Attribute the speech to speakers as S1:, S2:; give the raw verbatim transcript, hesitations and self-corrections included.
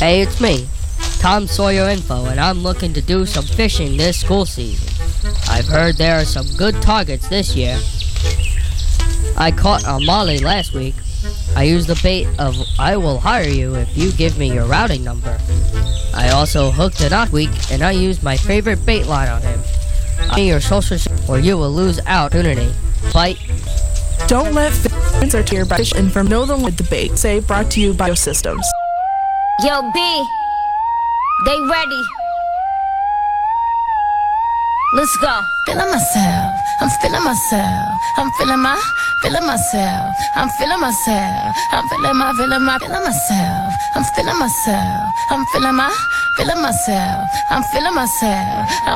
S1: Hey, it's me, Tom Sawyer Info, and I'm looking to do some fishing this school season. I've heard there are some good targets this year. I caught a molly last week. I used the bait of I will hire you if you give me your routing number. I also hooked a knot week, and I used my favorite bait line on him. I need your social or you will lose out opportunity. Bite.
S2: Don't let fans or your fish and from know the limit debate. Say brought to you by Biosystems.
S3: Yo, B, they ready. Let's go.
S4: Feeling myself, I'm feeling myself, I'm feeling my, feeling myself, I'm feeling myself, I'm feeling my, feeling my, feeling myself, I'm feeling myself, I'm feeling my, feeling myself, I'm feeling myself.